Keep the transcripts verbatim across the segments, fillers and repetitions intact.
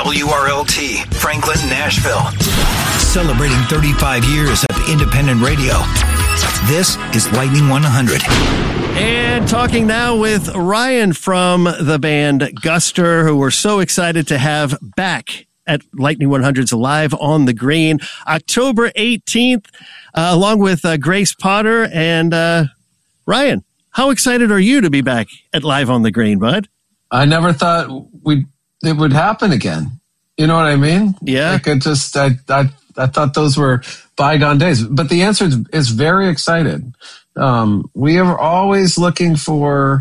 W R L T, Franklin, Nashville. Celebrating thirty-five years of independent radio. This is Lightning one hundred. And talking now with Ryan from the band Guster, who we're so excited to have back at Lightning one hundred's Live on the Green, October eighteenth, uh, along with uh, Grace Potter. And uh, Ryan, how excited are you to be back at Live on the Green, bud? I never thought we it would happen again. You know what I mean? Yeah. Like it just, I, I, I thought those were bygone days. But the answer is, is very excited. Um, we are always looking for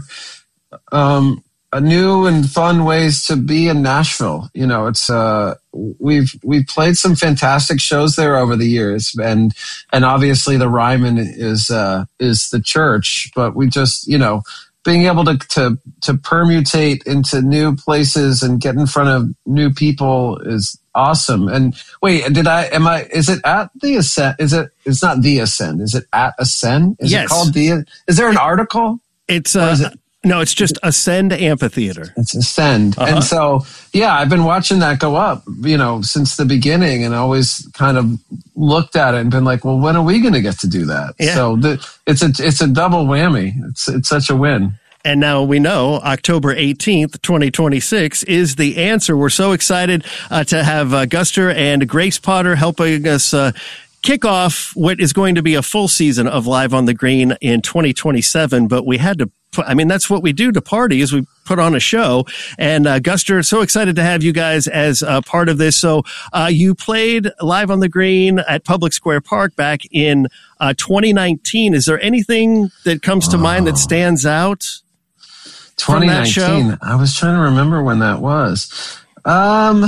um, a new and fun ways to be in Nashville. You know, it's uh, we've we've played some fantastic shows there over the years, and and obviously the Ryman is uh, is the church. But we just, you know, being able to, to to permutate into new places and get in front of new people is awesome. And wait, did I? Am I? Is it at the Ascend? Is it? It's not the Ascend. Is it at Ascend? Is yes. it called the? Is there an article? It's uh, it, no. It's just Ascend Amphitheater. It's Ascend, uh-huh. And so yeah, I've been watching that go up, you know, since the beginning, and always kind of looked at it and been like, well, when are we going to get to do that? Yeah. So the, it's a it's a double whammy. It's it's such a win. And now we know October eighteenth, twenty twenty-six is the answer. We're so excited uh, to have uh, Guster and Grace Potter helping us uh, kick off what is going to be a full season of Live on the Green in twenty twenty-seven. But we had to put, I mean, that's what we do to party is we put on a show. And uh, Guster, so excited to have you guys as uh, part of this. So uh, you played Live on the Green at Public Square Park back in uh, twenty nineteen. Is there anything that comes to oh. mind that stands out? twenty nineteen. I was trying to remember when that was. Um,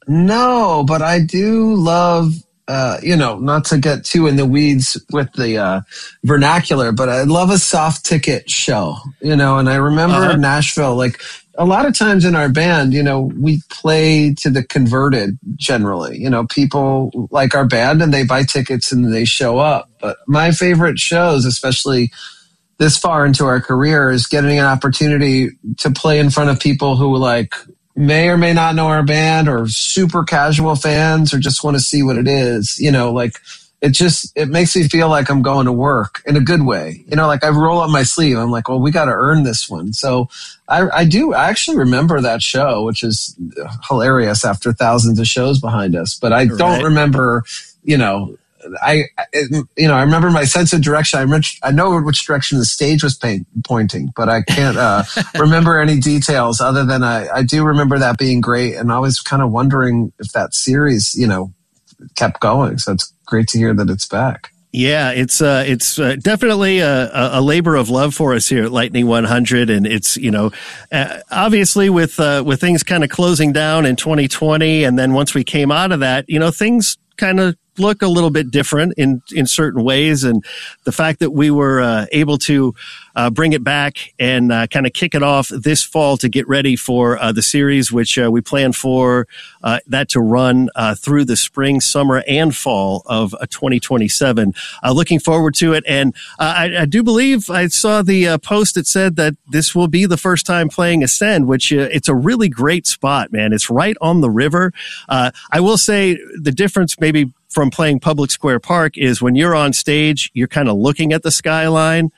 no, but I do love, uh, you know, not to get too in the weeds with the uh, vernacular, but I love a soft ticket show, you know, and I remember uh-huh. Nashville, like a lot of times in our band, you know, we play to the converted generally, you know, people like our band and they buy tickets and they show up. But my favorite shows, especially this far into our career, is getting an opportunity to play in front of people who like may or may not know our band or super casual fans or just want to see what it is. You know, like it just, it makes me feel like I'm going to work in a good way. You know, like I roll up my sleeve. I'm like, well, we got to earn this one. So I, I do, I actually remember that show, which is hilarious after thousands of shows behind us, but I right. don't remember, you know, I, you know, I remember my sense of direction. I remember, I know which direction the stage was paint, pointing, but I can't uh, remember any details other than I, I do remember that being great. And I was kind of wondering if that series, you know, kept going. So it's great to hear that it's back. Yeah, it's uh, it's uh, definitely a, a labor of love for us here at Lightning one hundred, and it's, you know, uh, obviously with uh, with things kind of closing down in twenty twenty, and then once we came out of that, you know, things kind of look a little bit different in, in certain ways. And the fact that we were uh, able to uh, bring it back and uh, kind of kick it off this fall to get ready for uh, the series, which uh, we plan for uh, that to run uh, through the spring, summer, and fall of uh, twenty twenty-seven. Uh, looking forward to it. And uh, I, I do believe I saw the uh, post that said that this will be the first time playing Ascend, which uh, it's a really great spot, man. It's right on the river. Uh, I will say the difference maybe from playing Public Square Park is when you're on stage, you're kind of looking at the skyline.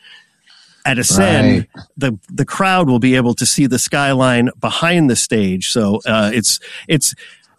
At Ascend, right. the the crowd will be able to see the skyline behind the stage. So uh, it's it's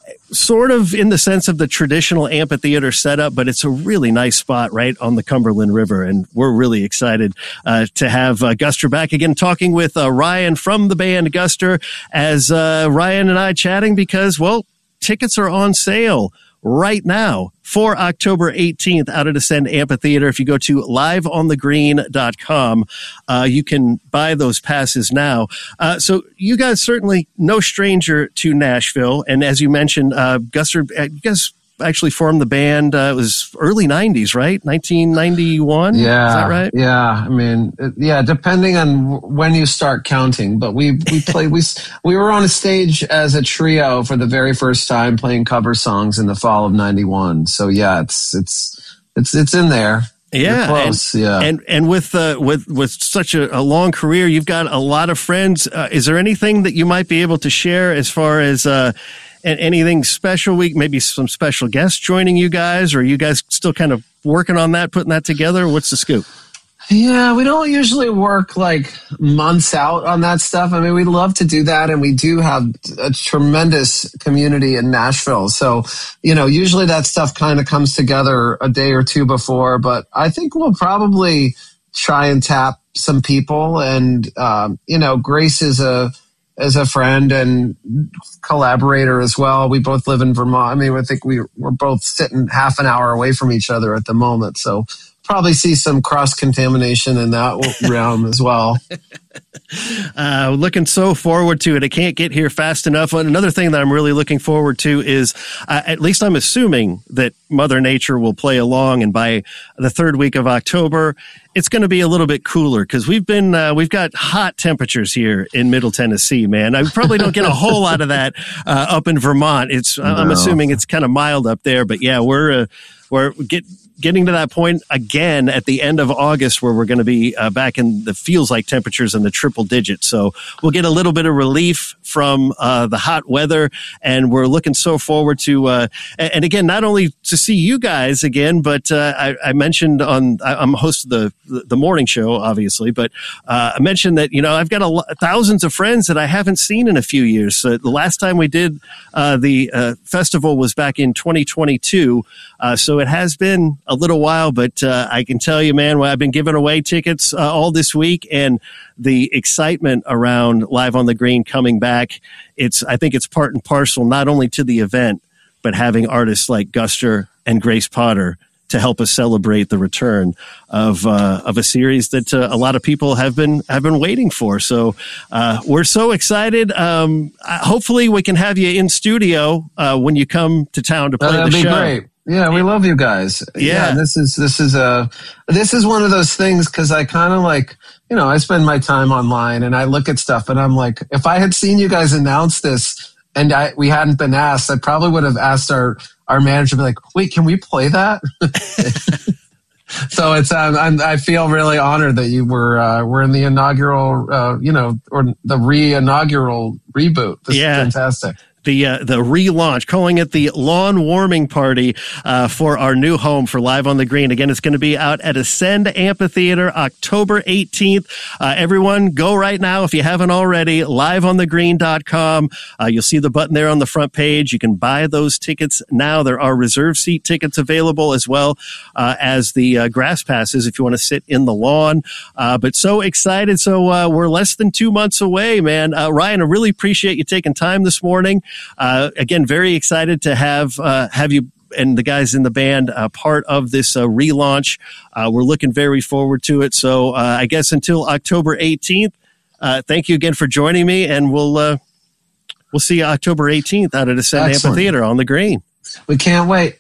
sort of in the sense of the traditional amphitheater setup, but it's a really nice spot right on the Cumberland River. And we're really excited uh, to have uh, Guster back again, talking with uh, Ryan from the band Guster, as uh, Ryan and I chatting because, well, tickets are on sale right now for October eighteenth out at Ascend Amphitheater. If you go to live on the green dot com, uh, you can buy those passes now. Uh, so you guys certainly no stranger to Nashville. And as you mentioned, uh, Guster, uh, you guys actually formed the band. Uh, it was early nineties, right? nineteen ninety-one? Yeah. Is that right? Yeah. I mean, it, yeah, depending on when you start counting, but we, we played, we, we were on a stage as a trio for the very first time playing cover songs in the fall of ninety-one. So yeah, it's, it's, it's, it's in there. Yeah, close, and, yeah, and and with uh, with with such a, a long career, you've got a lot of friends. Uh, is there anything that you might be able to share as far as uh, And anything special week, maybe some special guests joining you guys, or are you guys still kind of working on that, putting that together? What's the scoop? Yeah, we don't usually work like months out on that stuff. I mean, we love to do that, and we do have a tremendous community in Nashville. So, you know, usually that stuff kind of comes together a day or two before, but I think we'll probably try and tap some people. And, um, you know, Grace is a, as a friend and collaborator as well. We both live in Vermont. I mean, I think we, we're both sitting half an hour away from each other at the moment. So probably see some cross-contamination in that realm as well. Uh, looking so forward to it. I can't get here fast enough. Another thing that I'm really looking forward to is, uh, at least I'm assuming that Mother Nature will play along, and by the third week of October, it's going to be a little bit cooler, because we've been uh, we've got hot temperatures here in Middle Tennessee, man. I probably don't get a whole lot of that uh, up in Vermont. It's no. I'm assuming it's kind of mild up there, but yeah, we're uh, we're get. getting to that point again at the end of August, where we're going to be uh, back in the feels like temperatures in the triple digits. So we'll get a little bit of relief from uh, the hot weather, and we're looking so forward to, uh, and again, not only to see you guys again, but uh, I, I mentioned on, I'm host of the, the morning show, obviously, but uh, I mentioned that, you know, I've got a, thousands of friends that I haven't seen in a few years. So the last time we did uh, the uh, festival was back in twenty twenty-two. Uh, so it has been a little while, but uh, I can tell you, man, I've been giving away tickets uh, all this week, and the excitement around Live on the Green coming back, it's I think it's part and parcel not only to the event, but having artists like Guster and Grace Potter to help us celebrate the return of uh, of a series that uh, a lot of people have been have been waiting for. So uh, we're so excited. Um, hopefully, we can have you in studio uh, when you come to town to play That'd the be show. Great. Yeah, we love you guys. Yeah. yeah this is this is a this is one of those things, because I kind of like, you know, I spend my time online and I look at stuff and I'm like, if I had seen you guys announce this and I we hadn't been asked, I probably would have asked our our manager, be like, wait, can we play that? So it's um, I'm, I feel really honored that you were uh, were in the inaugural, uh, you know, or the re-inaugural reboot. This yeah. is fantastic. The uh, the relaunch, calling it the lawn warming party uh, for our new home for Live on the Green. Again, it's going to be out at Ascend Amphitheater, October eighteenth. Uh, everyone, go right now if you haven't already. live on the green dot com. Uh, you'll see the button there on the front page. You can buy those tickets now. There are reserve seat tickets available, as well uh, as the uh, grass passes if you want to sit in the lawn. Uh, but so excited! So uh, we're less than two months away, man. Uh, Ryan, I really appreciate you taking time this morning. Uh, again, very excited to have uh, have you and the guys in the band uh, part of this uh, relaunch. Uh, we're looking very forward to it. So uh, I guess until October eighteenth, uh, thank you again for joining me, and we'll uh, we'll see you October eighteenth out at Ascend Amphitheater on the Green. We can't wait.